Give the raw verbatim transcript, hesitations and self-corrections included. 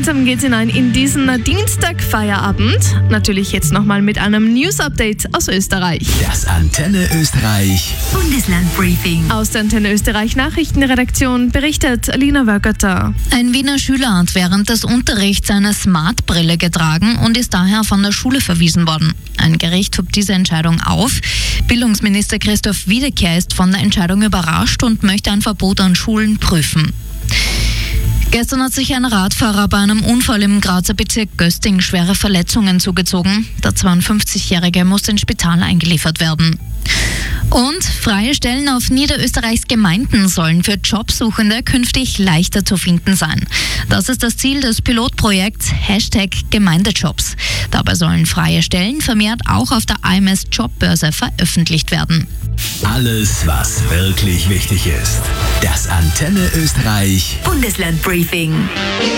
gemeinsam geht's hinein in diesen Dienstag-Feierabend. Natürlich jetzt nochmal mit einem News-Update aus Österreich. Das Antenne Österreich Bundesland-Briefing. Aus der Antenne Österreich Nachrichtenredaktion berichtet Alina Wörgötter. Ein Wiener Schüler hat während des Unterrichts eine Smartbrille getragen und ist daher von der Schule verwiesen worden. Ein Gericht hob diese Entscheidung auf. Bildungsminister Christoph Wiedekehr ist von der Entscheidung überrascht und möchte ein Verbot an Schulen prüfen. Gestern hat sich ein Radfahrer bei einem Unfall im Grazer Bezirk Gösting schwere Verletzungen zugezogen. Der zweiundfünfzigjährige musste ins Spital eingeliefert werden. Und freie Stellen auf Niederösterreichs Gemeinden sollen für Jobsuchende künftig leichter zu finden sein. Das ist das Ziel des Pilotprojekts Hashtag Gemeindejobs. Dabei sollen freie Stellen vermehrt auch auf der A M S Jobbörse veröffentlicht werden. Alles, was wirklich wichtig ist. Das Antenne Österreich Bundesland Briefing.